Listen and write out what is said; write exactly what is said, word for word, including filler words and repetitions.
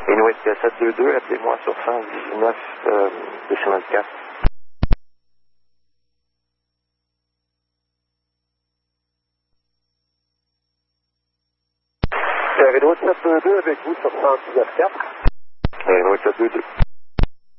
Inuit sept deux deux, appelez-moi sur cent dix-neuf euh, deux cent vingt-quatre. Inuit sept deux deux avec vous sur cent dix-neuf quatre. Inuit sept deux deux.